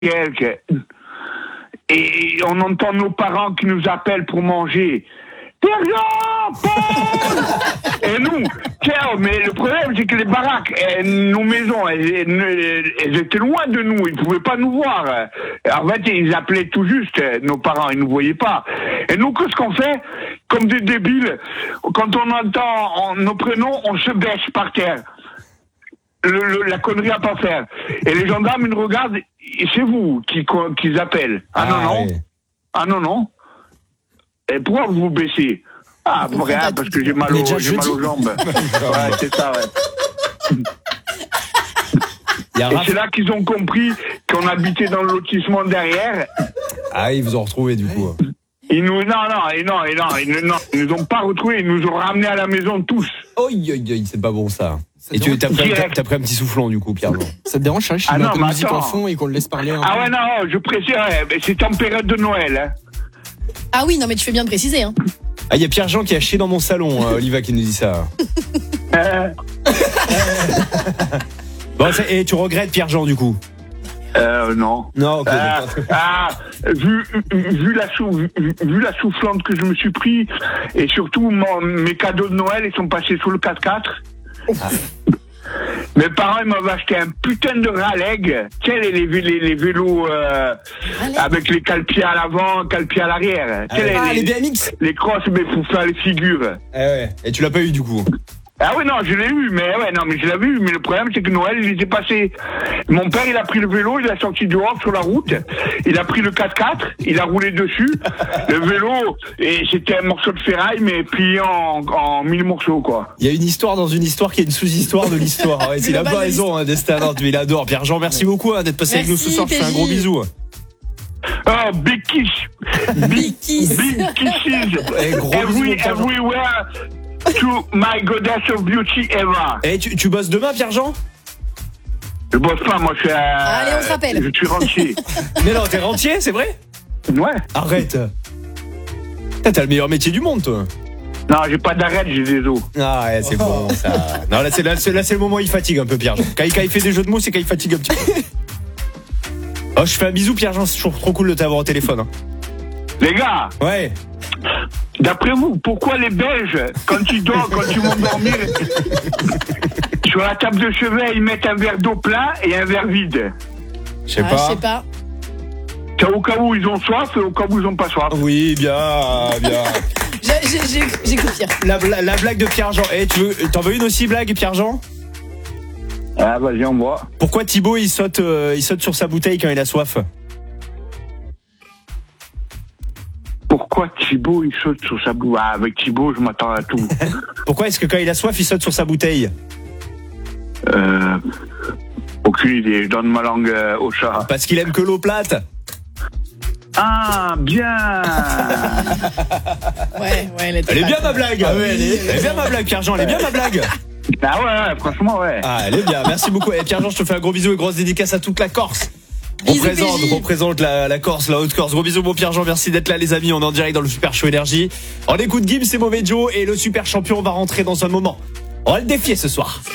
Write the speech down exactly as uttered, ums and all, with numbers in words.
quelque. Et on entend nos parents qui nous appellent pour manger. Pierre-Jean, Paul Et nous, tiens, mais le problème c'est que les baraques, elles, nos maisons, elles, elles, elles étaient loin de nous, ils pouvaient pas nous voir. En fait, ils appelaient tout juste, nos parents, ils nous voyaient pas. Et nous, qu'est-ce qu'on fait? Comme des débiles, quand on entend on, nos prénoms, on se baisse par terre. Le, le, la connerie à pas faire. Et les gendarmes, ils nous regardent, et c'est vous qui, qui appellent. Ah, ah non, non. Oui. Ah non, non. Et pourquoi vous vous baissez? Ah, pour rien, parce que j'ai mal, au, j'ai mal aux jambes. Ouais, c'est ça, ouais. Et c'est là qu'ils ont compris qu'on habitait dans le lotissement derrière. Ah, ils vous ont retrouvé, du coup. Ils nous, non, non, et non, et non, ils, non, ils nous ont pas retrouvés, ils nous ont ramenés à la maison tous. Oi, oi, oi, c'est pas bon, ça. Ça et tu t'as pris, t'as, t'as pris un petit soufflon, du coup, Pierre. Ça te dérange, hein, je suis ah là, non, comme musique attends. en fond et qu'on le laisse parler. Ah ouais, non, je précise, ouais, c'est en période de Noël, hein. Ah oui, non, mais tu fais bien de préciser, hein. Ah, il y a Pierre-Jean qui a chié dans mon salon, euh, Oliva qui nous dit ça. euh... Bon, et tu regrettes Pierre-Jean, du coup? Euh, non. Non, ok. Ah, ah, vu, vu, la sou, vu, vu la soufflante que je me suis pris, et surtout mon, mes cadeaux de Noël, ils sont passés sous le quatre-quatre. Ah. Mes parents, ils m'avaient acheté un putain de Raleigh, tu sais, les, les, les, les vélos euh, avec les cale-pieds à l'avant, cale-pieds à l'arrière. Ah, les, ah, les, les B M X. Les crosses, mais pour faire les figures. Eh ouais. Et tu l'as pas eu, du coup? Ah oui, non, je l'ai eu, mais ouais, non, mais je l'avais eu, mais le problème, c'est que Noël, il était passé. Mon père, il a pris le vélo, il a sorti dehors sur la route, il a pris le quatre-quatre, il a roulé dessus, le vélo, et c'était un morceau de ferraille, mais plié en, en mille morceaux, quoi. Il y a une histoire dans une histoire qui est une sous-histoire de l'histoire. Ouais, il a pas raison, hein, Destin, mais il adore. Pierre-Jean, merci beaucoup hein, d'être passé merci, avec nous ce soir, je fais un gros bisou. Oh, big kiss. Big kiss. Big kisses. Et gros Every, bisous, everywhere. To my goddess of beauty ever. Et tu, tu bosses demain, Pierre-Jean? Je bosse pas, moi je suis. Euh, Allez, on se rappelle. Je suis rentier. Mais non, t'es rentier, c'est vrai? Ouais. Arrête. T'as le meilleur métier du monde, toi. Non, j'ai pas d'arrêt, j'ai des os. Ah ouais, c'est bon ça. Non, là c'est, là, c'est, là, c'est le moment où il fatigue un peu, Pierre-Jean. Quand, quand il fait des jeux de mots, c'est quand il fatigue un petit peu. Oh, je fais un bisou, Pierre-Jean, c'est toujours trop cool de t'avoir au téléphone. Hein. Les gars. Ouais. D'après vous, pourquoi les Belges, quand ils dorment, quand ils vont dormir, sur la table de chevet, ils mettent un verre d'eau plein et un verre vide? Je sais ah, pas. Je sais pas. C'est au cas où ils ont soif et au cas où ils ont pas soif. Oui, bien, bien. j'ai, j'ai, j'ai, j'écoute Pierre. La, la, la blague de Pierre-Jean. Eh, tu veux, t'en veux une aussi, blague, Pierre-Jean? Ah, vas-y, on voit. Pourquoi Thibaut, il saute, euh, il saute sur sa bouteille quand il a soif? Pourquoi Thibaut il saute sur sa bouteille? Ah, avec Thibaut, je m'attends à tout. Pourquoi est-ce que quand il a soif, il saute sur sa bouteille? Euh. Aucune idée, je donne ma langue euh, au chat. Parce qu'il aime que l'eau plate. Ah, bien. Ouais, ouais, elle, elle est bien ma blague. Ah, ouais, elle, est, elle est bien ma blague, Pierre-Jean, elle est bien ma blague. Ah ouais, ouais, franchement, ouais. Ah, elle est bien, merci beaucoup. Et Pierre-Jean, je te fais un gros bisou et grosse dédicace à toute la Corse. On bisous, présente, bisous. on présente la, la Corse, la Haute-Corse. Gros bisous, mon Pierre-Jean, merci d'être là, les amis. On est en direct dans le Super Show Énergie. On écoute Gims et Mauvais Joe et le Super Champion va rentrer dans un moment. On va le défier ce soir.